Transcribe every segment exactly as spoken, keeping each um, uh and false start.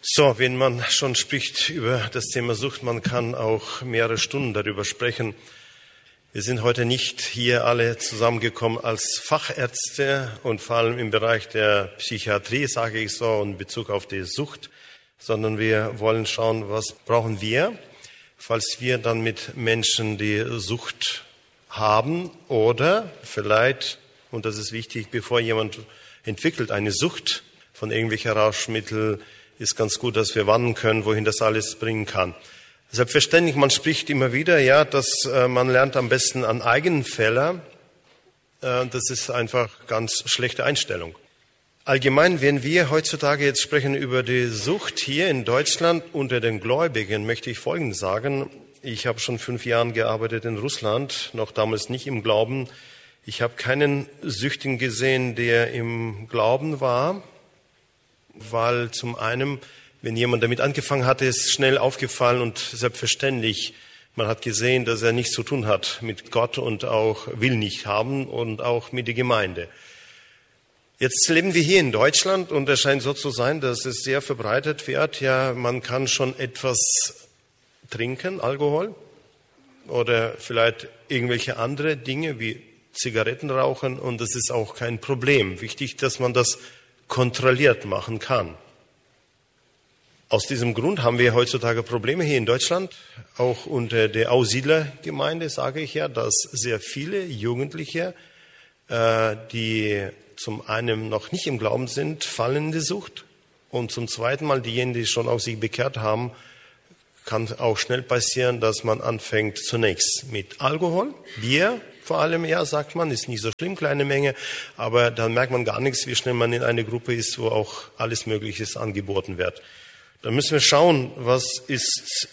So, wenn man schon spricht über das Thema Sucht, man kann auch mehrere Stunden darüber sprechen. Wir sind heute nicht hier alle zusammengekommen als Fachärzte und vor allem im Bereich der Psychiatrie, sage ich so, in Bezug auf die Sucht, sondern wir wollen schauen, was brauchen wir, falls wir dann mit Menschen die Sucht haben oder vielleicht, und das ist wichtig, bevor jemand entwickelt eine Sucht von irgendwelchen Rauschmitteln, ist ganz gut, dass wir warnen können, wohin das alles bringen kann. Selbstverständlich, man spricht immer wieder, ja, dass äh, man lernt am besten an eigenen Fällen. Äh, das ist einfach ganz schlechte Einstellung. Allgemein, wenn wir heutzutage jetzt sprechen über die Sucht hier in Deutschland unter den Gläubigen, möchte ich Folgendes sagen. Ich habe schon fünf Jahre gearbeitet in Russland, noch damals nicht im Glauben. Ich habe keinen Süchtigen gesehen, der im Glauben war, weil zum einen, wenn jemand damit angefangen hatte, ist schnell aufgefallen und selbstverständlich, man hat gesehen, dass er nichts zu tun hat mit Gott und auch will nicht haben und auch mit der Gemeinde. Jetzt leben wir hier in Deutschland und es scheint so zu sein, dass es sehr verbreitet wird. Ja, man kann schon etwas trinken, Alkohol oder vielleicht irgendwelche andere Dinge wie Zigaretten rauchen und das ist auch kein Problem. Wichtig, dass man das kontrolliert machen kann. Aus diesem Grund haben wir heutzutage Probleme hier in Deutschland, auch unter der Aussiedlergemeinde, sage ich ja, dass sehr viele Jugendliche, äh, die zum einen noch nicht im Glauben sind, fallen in die Sucht und zum zweiten Mal diejenigen, die schon auf sich bekehrt haben, kann auch schnell passieren, dass man anfängt zunächst mit Alkohol, Bier, vor allem, ja, sagt man, ist nicht so schlimm, kleine Menge, aber dann merkt man gar nichts, wie schnell man in eine Gruppe ist, wo auch alles Mögliche angeboten wird. Da müssen wir schauen, was ist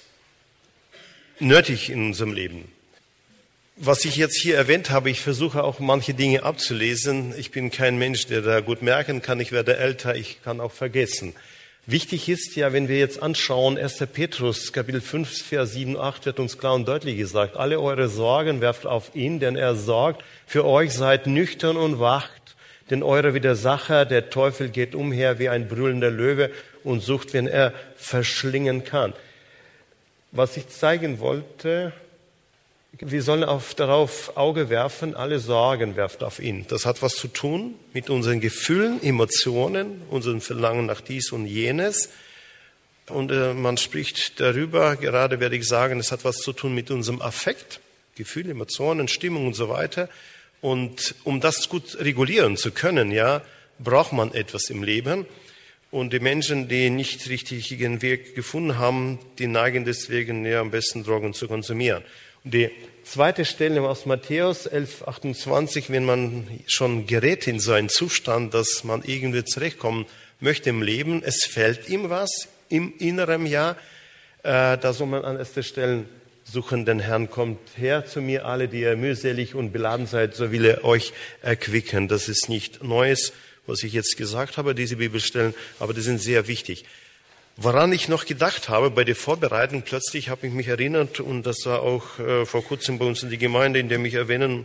nötig in unserem Leben. Was ich jetzt hier erwähnt habe, ich versuche auch manche Dinge abzulesen. Ich bin kein Mensch, der da gut merken kann. Ich werde älter, ich kann auch vergessen. Wichtig ist ja, wenn wir jetzt anschauen, erster Petrus, Kapitel fünf, Vers sieben, acht, wird uns klar und deutlich gesagt, alle eure Sorgen werft auf ihn, denn er sorgt für euch, seid nüchtern und wacht, denn eure Widersacher, der Teufel, geht umher wie ein brüllender Löwe und sucht, wen er verschlingen kann. Was ich zeigen wollte, wir sollen auf, darauf Auge werfen, alle Sorgen werft auf ihn. Das hat was zu tun mit unseren Gefühlen, Emotionen, unseren Verlangen nach dies und jenes. Und äh, man spricht darüber, gerade werde ich sagen, es hat was zu tun mit unserem Affekt, Gefühle, Emotionen, Stimmung und so weiter. Und um das gut regulieren zu können, ja, braucht man etwas im Leben. Und die Menschen, die nicht richtig ihren Weg gefunden haben, die neigen deswegen ja, am besten Drogen zu konsumieren. Die zweite Stelle aus Matthäus elf, achtundzwanzig, wenn man schon gerät in so einen Zustand, dass man irgendwie zurechtkommen möchte im Leben, es fällt ihm was im inneren Jahr, äh, da soll man an erster Stelle suchen den Herrn, kommt her zu mir, alle, die ihr mühselig und beladen seid, so will er euch erquicken. Das ist nicht Neues, was ich jetzt gesagt habe, diese Bibelstellen, aber die sind sehr wichtig. Woran ich noch gedacht habe bei der Vorbereitung, plötzlich habe ich mich erinnert, und das war auch äh, vor kurzem bei uns in der Gemeinde, in der ich erwähnen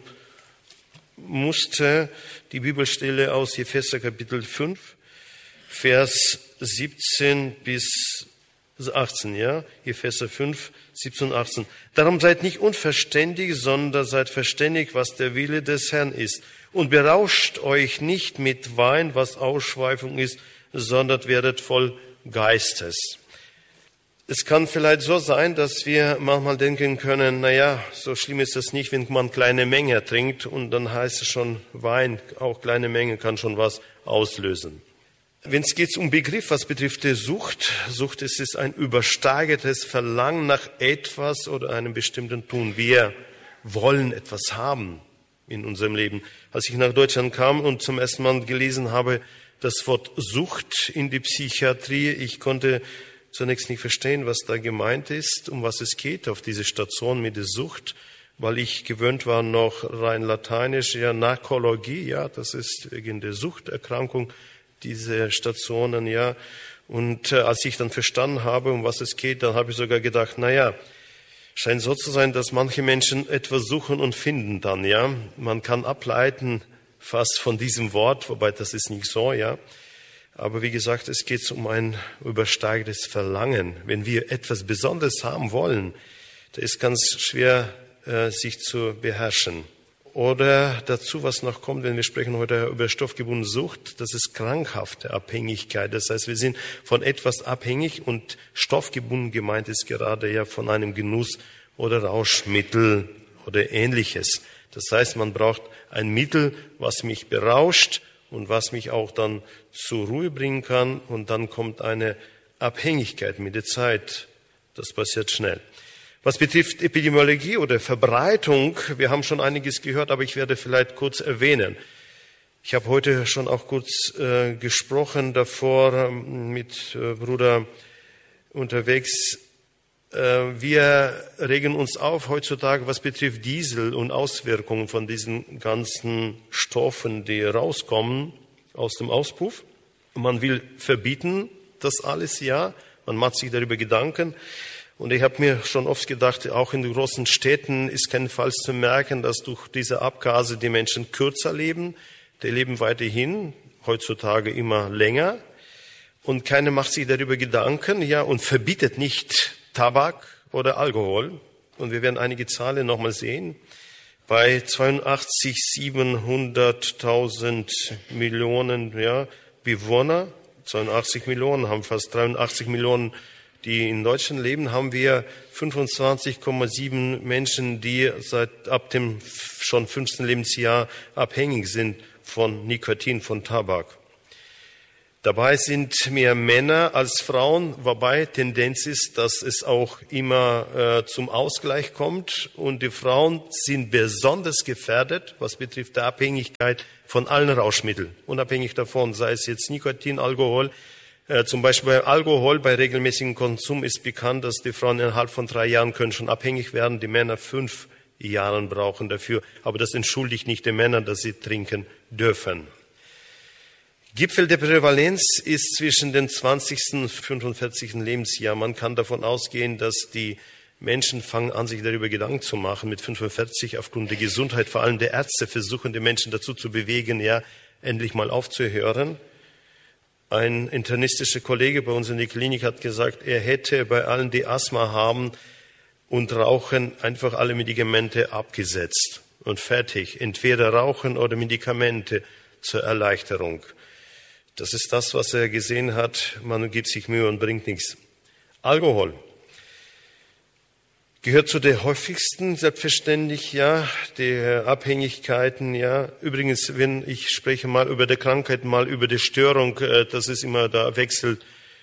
musste, die Bibelstelle aus Epheser Kapitel fünf, Vers siebzehn bis achtzehn, ja, Epheser fünf, siebzehn und achtzehn. Darum seid nicht unverständig, sondern seid verständig, was der Wille des Herrn ist. Und berauscht euch nicht mit Wein, was Ausschweifung ist, sondern werdet voll Geistes. Es kann vielleicht so sein, dass wir manchmal denken können, na ja, so schlimm ist es nicht, wenn man kleine Menge trinkt und dann heißt es schon Wein, auch kleine Menge kann schon was auslösen. Wenn es geht um Begriff, was betrifft die Sucht, Sucht ist es ein übersteigertes Verlangen nach etwas oder einem bestimmten Tun. Wir wollen etwas haben in unserem Leben. Als ich nach Deutschland kam und zum ersten Mal gelesen habe, das Wort Sucht in die Psychiatrie, ich konnte zunächst nicht verstehen, was da gemeint ist, um was es geht auf diese Station mit der Sucht, weil ich gewöhnt war noch rein lateinisch, ja, Narkologie, ja, das ist wegen der Suchterkrankung, diese Stationen, ja. Und äh, als ich dann verstanden habe, um was es geht, dann habe ich sogar gedacht, na ja, scheint so zu sein, dass manche Menschen etwas suchen und finden dann, ja. Man kann ableiten, fast von diesem Wort, wobei das ist nicht so, ja. Aber wie gesagt, es geht um ein übersteigertes Verlangen. Wenn wir etwas Besonderes haben wollen, da ist ganz schwer, äh, sich zu beherrschen. Oder dazu, was noch kommt, wenn wir sprechen heute über stoffgebundene Sucht, das ist krankhafte Abhängigkeit. Das heißt, wir sind von etwas abhängig und stoffgebunden gemeint ist gerade ja von einem Genuss oder Rauschmittel oder Ähnliches. Das heißt, man braucht ein Mittel, was mich berauscht und was mich auch dann zur Ruhe bringen kann. Und dann kommt eine Abhängigkeit mit der Zeit. Das passiert schnell. Was betrifft Epidemiologie oder Verbreitung, wir haben schon einiges gehört, aber ich werde vielleicht kurz erwähnen. Ich habe heute schon auch kurz äh, gesprochen davor mit äh, Bruder unterwegs. Äh, wir regen uns auf heutzutage, was betrifft Diesel und Auswirkungen von diesen ganzen Stoffen, die rauskommen aus dem Auspuff. Man will verbieten das alles, ja. Man macht sich darüber Gedanken. Und ich habe mir schon oft gedacht, auch in den großen Städten ist keinesfalls zu merken, dass durch diese Abgase die Menschen kürzer leben. Die leben weiterhin, heutzutage immer länger. Und keiner macht sich darüber Gedanken, ja, und verbietet nicht Tabak oder Alkohol. Und wir werden einige Zahlen nochmal sehen. Bei zweiundachtzig, siebenhunderttausend Millionen, ja, Bewohner, zweiundachtzig Millionen, haben fast dreiundachtzig Millionen, die in Deutschland leben, haben wir fünfundzwanzig Komma sieben Menschen, die seit ab dem schon fünfzehnten Lebensjahr abhängig sind von Nikotin, von Tabak. Dabei sind mehr Männer als Frauen, wobei Tendenz ist, dass es auch immer äh, zum Ausgleich kommt. Und die Frauen sind besonders gefährdet, was betrifft der Abhängigkeit von allen Rauschmitteln. Unabhängig davon, sei es jetzt Nikotin, Alkohol. Äh, zum Beispiel bei Alkohol, bei regelmäßigem Konsum ist bekannt, dass die Frauen innerhalb von drei Jahren können schon abhängig werden, die Männer fünf Jahren brauchen dafür. Aber das entschuldigt nicht die Männer, dass sie trinken dürfen. Gipfel der Prävalenz ist zwischen dem zwanzigsten und fünfundvierzigsten Lebensjahr. Man kann davon ausgehen, dass die Menschen fangen an, sich darüber Gedanken zu machen. Mit fünfundvierzig aufgrund der Gesundheit, vor allem der Ärzte, versuchen die Menschen dazu zu bewegen, ja, endlich mal aufzuhören. Ein internistischer Kollege bei uns in der Klinik hat gesagt, er hätte bei allen, die Asthma haben und rauchen, einfach alle Medikamente abgesetzt und fertig. Entweder Rauchen oder Medikamente zur Erleichterung. Das ist das, was er gesehen hat. Man gibt sich Mühe und bringt nichts. Alkohol gehört zu der häufigsten, selbstverständlich, ja, der Abhängigkeiten, ja. Übrigens, wenn ich spreche mal über die Krankheit, mal über die Störung, das ist immer da wechselt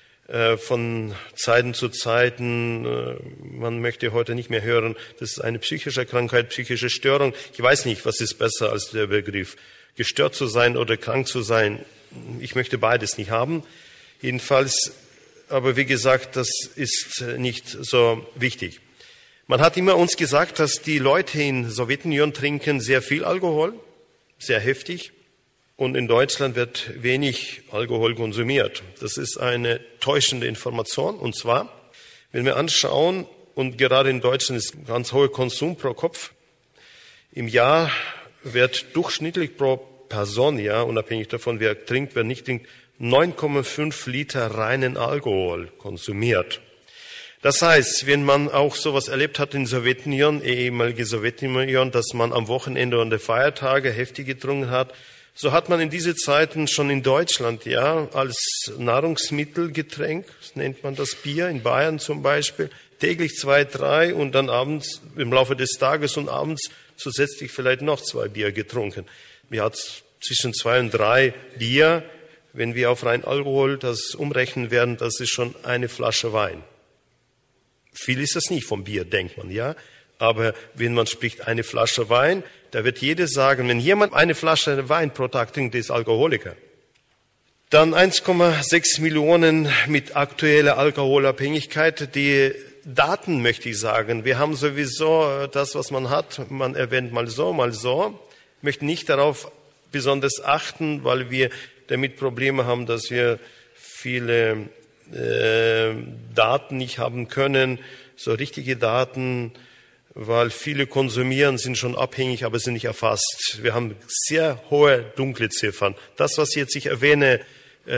von Zeiten zu Zeiten. Man möchte heute nicht mehr hören, das ist eine psychische Krankheit, psychische Störung. Ich weiß nicht, was ist besser als der Begriff. Gestört zu sein oder krank zu sein. Ich möchte beides nicht haben. Jedenfalls, aber wie gesagt, das ist nicht so wichtig. Man hat immer uns gesagt, dass die Leute in Sowjetunion trinken sehr viel Alkohol, sehr heftig. Und in Deutschland wird wenig Alkohol konsumiert. Das ist eine täuschende Information. Und zwar, wenn wir anschauen, und gerade in Deutschland ist ein ganz hoher Konsum pro Kopf. Im Jahr wird durchschnittlich pro Person, ja, unabhängig davon, wer trinkt, wer nicht trinkt, neun Komma fünf Liter reinen Alkohol konsumiert. Das heißt, wenn man auch sowas erlebt hat in Sowjetunion, ehemalige Sowjetunion, dass man am Wochenende und der Feiertage heftig getrunken hat, so hat man in diese Zeiten schon in Deutschland, ja, als Nahrungsmittelgetränk, das nennt man das Bier, in Bayern zum Beispiel, täglich zwei, drei und dann abends, im Laufe des Tages und abends zusätzlich vielleicht noch zwei Bier getrunken. Wir hatten zwischen zwei und drei Bier. Wenn wir auf rein Alkohol das umrechnen werden, das ist schon eine Flasche Wein. Viel ist das nicht vom Bier, denkt man, ja. Aber wenn man spricht, eine Flasche Wein, da wird jeder sagen, wenn jemand eine Flasche Wein pro Tag trinkt, ist Alkoholiker. Dann eins Komma sechs Millionen mit aktueller Alkoholabhängigkeit. Die Daten möchte ich sagen. Wir haben sowieso das, was man hat. Man erwähnt mal so, mal so. Möchten nicht darauf besonders achten, weil wir damit Probleme haben, dass wir viele äh, Daten nicht haben können, so richtige Daten, weil viele konsumieren, sind schon abhängig, aber sind nicht erfasst. Wir haben sehr hohe dunkle Ziffern. Das, was jetzt ich erwähne, äh,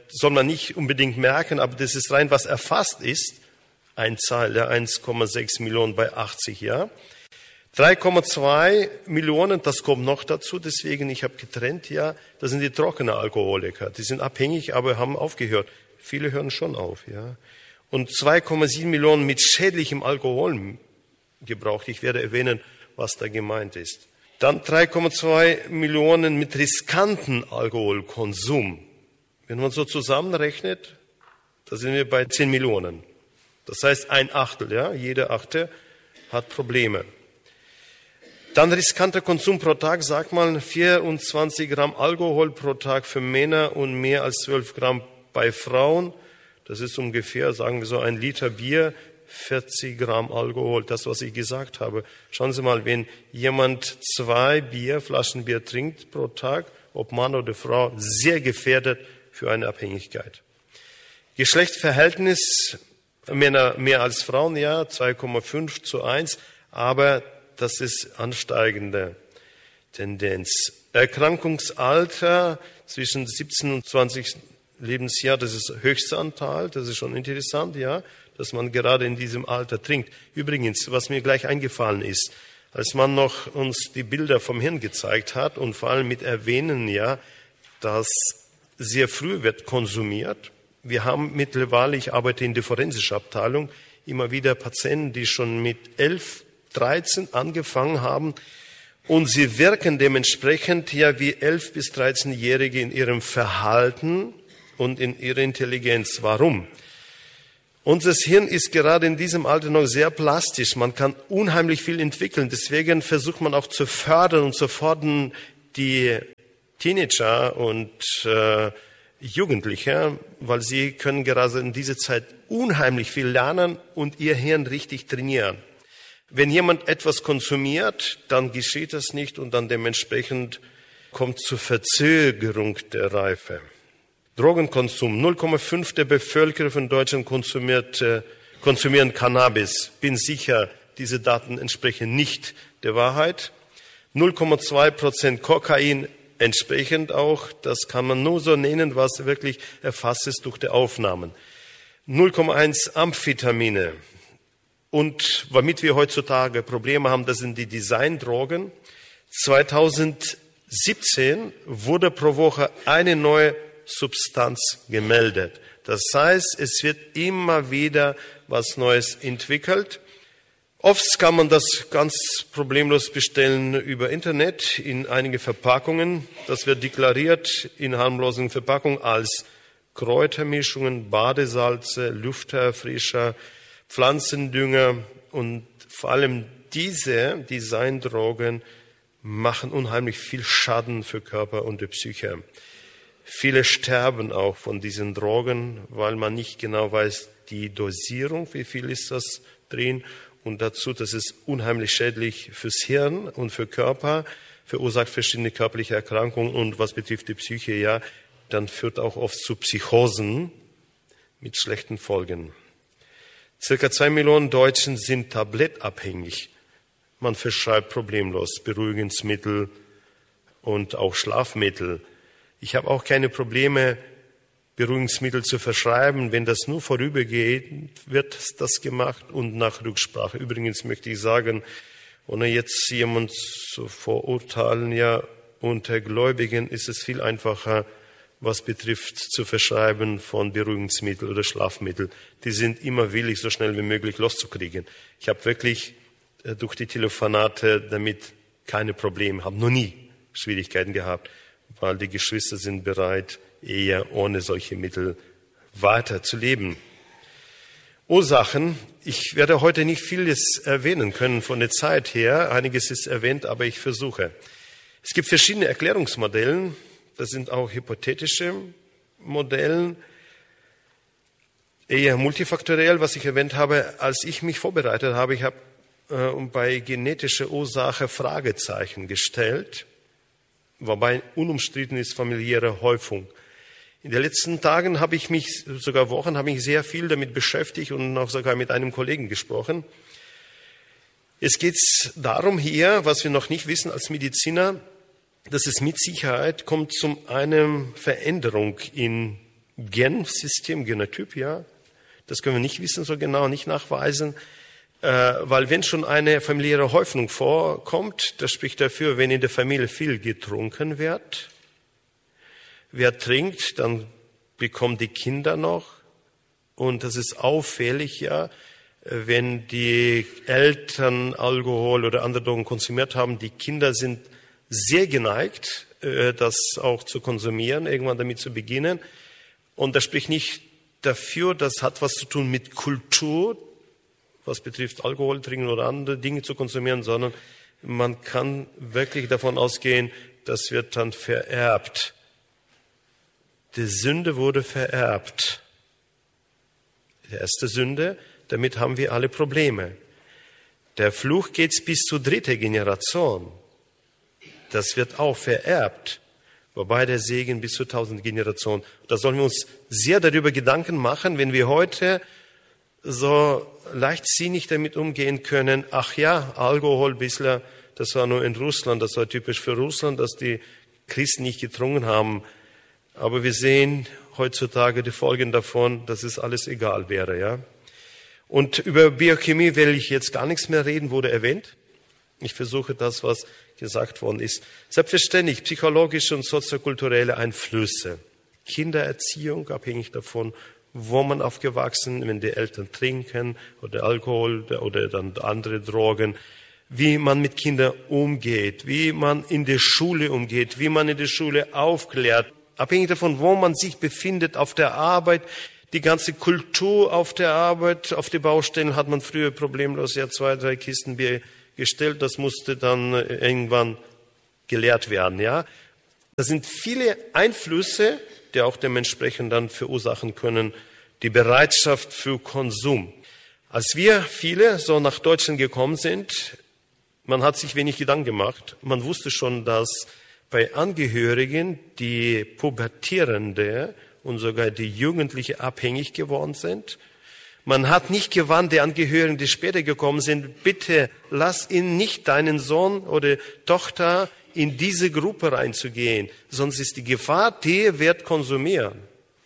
soll man nicht unbedingt merken, aber das ist rein, was erfasst ist. Ein Zahl der eins Komma sechs Millionen bei achtzig, ja. drei Komma zwei Millionen, das kommt noch dazu, deswegen, ich habe getrennt, ja, das sind die trockenen Alkoholiker. Die sind abhängig, aber haben aufgehört. Viele hören schon auf, ja. Und zwei Komma sieben Millionen mit schädlichem Alkoholgebrauch. Ich werde erwähnen, was da gemeint ist. Dann drei Komma zwei Millionen mit riskanten Alkoholkonsum. Wenn man so zusammenrechnet, da sind wir bei zehn Millionen. Das heißt ein Achtel, ja, jeder Achte hat Probleme. Dann riskanter Konsum pro Tag, sagt man vierundzwanzig Gramm Alkohol pro Tag für Männer und mehr als zwölf Gramm bei Frauen. Das ist ungefähr, sagen wir so, ein Liter Bier, vierzig Gramm Alkohol, das, was ich gesagt habe. Schauen Sie mal, wenn jemand zwei Bier, Flaschen Bier trinkt pro Tag, ob Mann oder Frau, sehr gefährdet für eine Abhängigkeit. Geschlechtsverhältnis, Männer mehr als Frauen, ja, zwei Komma fünf zu eins, aber das ist ansteigende Tendenz. Erkrankungsalter zwischen siebzehn und zwanzig Lebensjahr, das ist höchster Anteil, das ist schon interessant, ja, dass man gerade in diesem Alter trinkt. Übrigens, was mir gleich eingefallen ist, als man noch uns die Bilder vom Hirn gezeigt hat und vor allem mit Erwähnen, ja, dass sehr früh wird konsumiert. Wir haben mittlerweile, ich arbeite in der forensischen Abteilung, immer wieder Patienten, die schon mit elf, dreizehn angefangen haben und sie wirken dementsprechend ja wie elf- bis dreizehnjährige in ihrem Verhalten und in ihrer Intelligenz. Warum? Unser Hirn ist gerade in diesem Alter noch sehr plastisch. Man kann unheimlich viel entwickeln. Deswegen versucht man auch zu fördern und zu fordern die Teenager und äh, Jugendliche, weil sie können gerade in dieser Zeit unheimlich viel lernen und ihr Hirn richtig trainieren. Wenn jemand etwas konsumiert, dann geschieht das nicht und dann dementsprechend kommt zur Verzögerung der Reife. Drogenkonsum. null Komma fünf der Bevölkerung von Deutschland konsumiert, äh, konsumieren Cannabis. Bin sicher, diese Daten entsprechen nicht der Wahrheit. null Komma zwei Prozent Kokain entsprechend auch. Das kann man nur so nennen, was wirklich erfasst ist durch die Aufnahmen. null Komma eins Amphetamine. Und womit wir heutzutage Probleme haben, das sind die Designdrogen. zweitausendsiebzehn wurde pro Woche eine neue Substanz gemeldet. Das heißt, es wird immer wieder was Neues entwickelt. Oft kann man das ganz problemlos bestellen über Internet in einige Verpackungen. Das wird deklariert in harmlosen Verpackungen als Kräutermischungen, Badesalze, Lufterfrischer, Pflanzendünger und vor allem diese Designdrogen machen unheimlich viel Schaden für Körper und die Psyche. Viele sterben auch von diesen Drogen, weil man nicht genau weiß, die Dosierung, wie viel ist das drin. Und dazu, das ist unheimlich schädlich fürs Hirn und für Körper, verursacht verschiedene körperliche Erkrankungen. Und was betrifft die Psyche, ja, dann führt auch oft zu Psychosen mit schlechten Folgen. Circa zwei Millionen Deutschen sind tablettabhängig. Man verschreibt problemlos Beruhigungsmittel und auch Schlafmittel. Ich habe auch keine Probleme, Beruhigungsmittel zu verschreiben. Wenn das nur vorübergeht, wird das gemacht und nach Rücksprache. Übrigens möchte ich sagen, ohne jetzt jemand zu verurteilen, ja, unter Gläubigen ist es viel einfacher, was betrifft zu verschreiben von Beruhigungsmittel oder Schlafmittel. Die sind immer willig, so schnell wie möglich loszukriegen. Ich habe wirklich äh, durch die Telefonate damit keine Probleme, habe noch nie Schwierigkeiten gehabt, weil die Geschwister sind bereit, eher ohne solche Mittel weiter zu leben. Ursachen. Ich werde heute nicht vieles erwähnen können von der Zeit her. Einiges ist erwähnt, aber ich versuche. Es gibt verschiedene Erklärungsmodelle. Das sind auch hypothetische Modelle, eher multifaktoriell, was ich erwähnt habe. Als ich mich vorbereitet habe, ich habe äh, bei genetischer Ursache Fragezeichen gestellt, wobei unumstritten ist familiäre Häufung. In den letzten Tagen habe ich mich, sogar Wochen, habe ich sehr viel damit beschäftigt und auch sogar mit einem Kollegen gesprochen. Es geht darum hier, was wir noch nicht wissen als Mediziner, dass es mit Sicherheit kommt zu einer Veränderung in Gensystem, Genotyp, ja. Das können wir nicht wissen, so genau, nicht nachweisen. Äh, weil wenn schon eine familiäre Häufung vorkommt, das spricht dafür, wenn in der Familie viel getrunken wird. Wer trinkt, dann bekommen die Kinder noch. Und das ist auffällig, ja, wenn die Eltern Alkohol oder andere Drogen konsumiert haben. Die Kinder sind sehr geneigt, äh, das auch zu konsumieren, irgendwann damit zu beginnen. Und das spricht nicht dafür, das hat was zu tun mit Kultur, was betrifft Alkohol trinken oder andere Dinge zu konsumieren, sondern man kann wirklich davon ausgehen, das wird dann vererbt. Die Sünde wurde vererbt. Die erste Sünde, damit haben wir alle Probleme. Der Fluch geht bis zur dritten Generation. Das wird auch vererbt. Wobei der Segen bis zu tausend Generationen. Da sollen wir uns sehr darüber Gedanken machen, wenn wir heute so leichtsinnig damit umgehen können. Ach ja, Alkohol bisher, das war nur in Russland, das war typisch für Russland, dass die Christen nicht getrunken haben. Aber wir sehen heutzutage die Folgen davon, dass es alles egal wäre, ja. Und über Biochemie will ich jetzt gar nichts mehr reden, wurde erwähnt. Ich versuche das, was gesagt worden ist. Selbstverständlich psychologische und soziokulturelle Einflüsse. Kindererziehung, abhängig davon, wo man aufgewachsen, wenn die Eltern trinken oder Alkohol oder dann andere Drogen. Wie man mit Kindern umgeht, wie man in der Schule umgeht, wie man in der Schule aufklärt. Abhängig davon, wo man sich befindet, auf der Arbeit, die ganze Kultur auf der Arbeit, auf die Baustellen hat man früher problemlos ja zwei, drei Kisten Bier gestellt. Das musste dann irgendwann gelehrt werden, ja. Das sind viele Einflüsse, die auch dementsprechend dann verursachen können, die Bereitschaft für Konsum. Als wir viele so nach Deutschland gekommen sind, man hat sich wenig Gedanken gemacht. Man wusste schon, dass bei Angehörigen, die Pubertierende und sogar die Jugendliche abhängig geworden sind. Man hat nicht gewarnt, die Angehörigen, die später gekommen sind, bitte lass ihn nicht, deinen Sohn oder Tochter, in diese Gruppe reinzugehen, sonst ist die Gefahr, der wird konsumieren.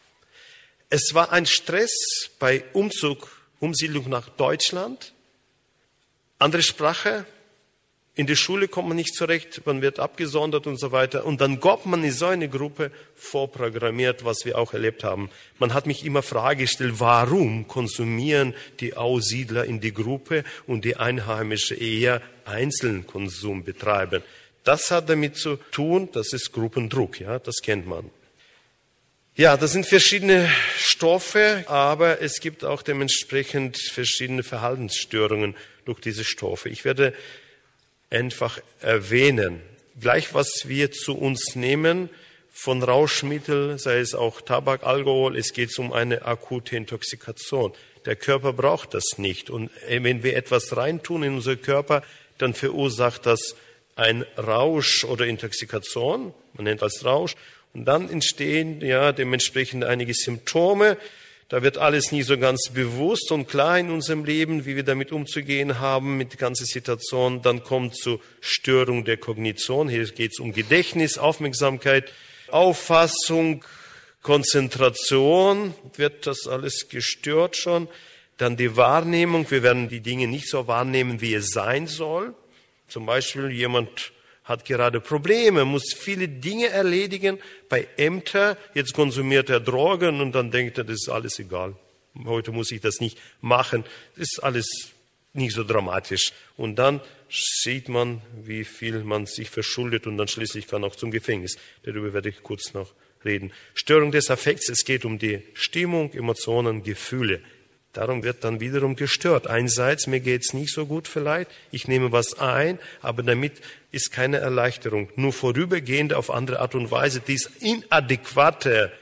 Es war ein Stress bei Umzug, Umsiedlung nach Deutschland, andere Sprache. In der Schule kommt man nicht zurecht, man wird abgesondert und so weiter. Und dann kommt man in so eine Gruppe vorprogrammiert, was wir auch erlebt haben. Man hat mich immer Frage gestellt, warum konsumieren die Aussiedler in die Gruppe und die Einheimischen eher einzelnen Konsum betreiben? Das hat damit zu tun, das ist Gruppendruck, ja, das kennt man. Ja, das sind verschiedene Stoffe, aber es gibt auch dementsprechend verschiedene Verhaltensstörungen durch diese Stoffe. Ich werde einfach erwähnen. Gleich, was wir zu uns nehmen von Rauschmitteln, sei es auch Tabak, Alkohol, es geht um eine akute Intoxikation. Der Körper braucht das nicht. Und wenn wir etwas reintun in unseren Körper, dann verursacht das ein Rausch oder Intoxikation. Man nennt das Rausch. Und dann entstehen ja dementsprechend einige Symptome. Da wird alles nie so ganz bewusst und klar in unserem Leben, wie wir damit umzugehen haben, mit der ganzen Situation. Dann kommt zu Störung der Kognition. Hier geht es um Gedächtnis, Aufmerksamkeit, Auffassung, Konzentration. Wird das alles gestört schon? Dann die Wahrnehmung. Wir werden die Dinge nicht so wahrnehmen, wie es sein soll. Zum Beispiel jemand hat gerade Probleme, muss viele Dinge erledigen bei Ämtern. Jetzt konsumiert er Drogen und dann denkt er, das ist alles egal. Heute muss ich das nicht machen. Das ist alles nicht so dramatisch. Und dann sieht man, wie viel man sich verschuldet und dann schließlich kann auch zum Gefängnis. Darüber werde ich kurz noch reden. Störung des Affekts, es geht um die Stimmung, Emotionen, Gefühle. Darum wird dann wiederum gestört. Einerseits, mir geht's nicht so gut vielleicht, ich nehme was ein, aber damit ist keine Erleichterung. Nur vorübergehend auf andere Art und Weise, diese inadäquate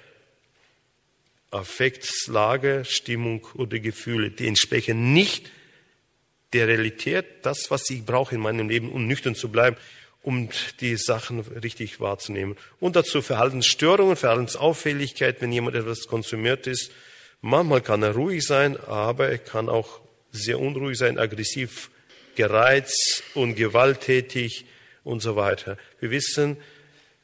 Affektslage, Stimmung oder Gefühle, die entsprechen nicht der Realität, das, was ich brauche in meinem Leben, um nüchtern zu bleiben, um die Sachen richtig wahrzunehmen. Und dazu Verhaltensstörungen, Verhaltensauffälligkeit, wenn jemand etwas konsumiert ist. Manchmal kann er ruhig sein, aber er kann auch sehr unruhig sein,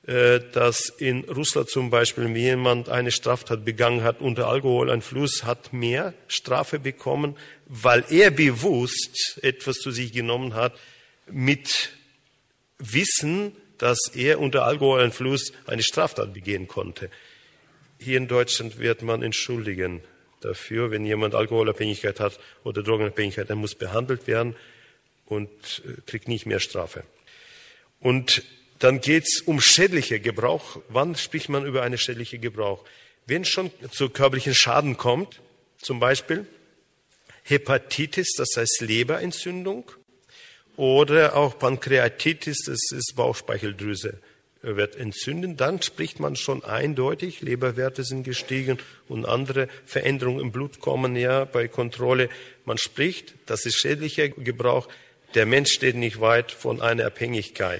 dass in Russland zum Beispiel, wenn jemand eine Straftat begangen hat unter Alkoholeinfluss, hat mehr Strafe bekommen, weil er bewusst etwas zu sich genommen hat, mit Wissen, dass er unter Alkoholeinfluss eine Straftat begehen konnte. Hier in Deutschland wird man entschuldigen dafür, wenn jemand Alkoholabhängigkeit hat oder Drogenabhängigkeit, er muss behandelt werden und kriegt nicht mehr Strafe. Und dann geht es um schädlicher Gebrauch. Wann spricht man über einen schädlichen Gebrauch? Wenn schon zu körperlichen Schaden kommt, zum Beispiel Hepatitis, das heißt Leberentzündung, oder auch Pankreatitis, das ist Bauchspeicheldrüse, wird entzündet, dann spricht man schon eindeutig, Leberwerte sind gestiegen und andere Veränderungen im Blut kommen ja bei Kontrolle. Man spricht, das ist schädlicher Gebrauch, der Mensch steht nicht weit von einer Abhängigkeit.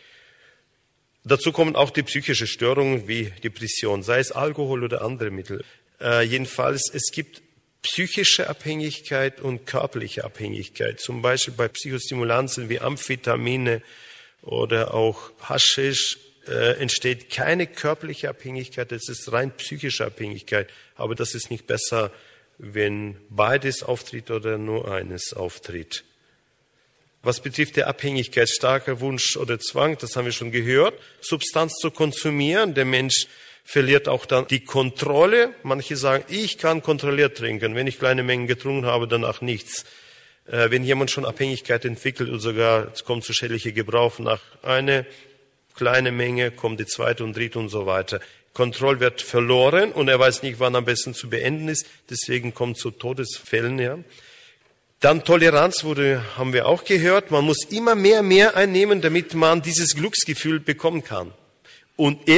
Dazu kommen auch die psychischen Störungen wie Depression, sei es Alkohol oder andere Mittel. Äh, jedenfalls, es gibt psychische Abhängigkeit und körperliche Abhängigkeit. Zum Beispiel bei Psychostimulanzen wie Amphetamine oder auch Haschisch äh, entsteht keine körperliche Abhängigkeit, es ist rein psychische Abhängigkeit. Aber das ist nicht besser, wenn beides auftritt oder nur eines auftritt. Was betrifft der Abhängigkeit, starker Wunsch oder Zwang, das haben wir schon gehört, Substanz zu konsumieren. Der Mensch verliert auch dann die Kontrolle. Manche sagen, ich kann kontrolliert trinken. Wenn ich kleine Mengen getrunken habe, danach nichts. Äh, wenn jemand schon Abhängigkeit entwickelt und sogar es kommt zu schädlichem Gebrauch, nach einer kleinen Menge kommt die zweite und dritte und so weiter. Kontrolle wird verloren und er weiß nicht, wann am besten zu beenden ist. Deswegen kommt es zu Todesfällen, ja. Dann Toleranz wurde, haben wir auch gehört. Man muss immer mehr, mehr einnehmen, damit man dieses Glücksgefühl bekommen kann. Und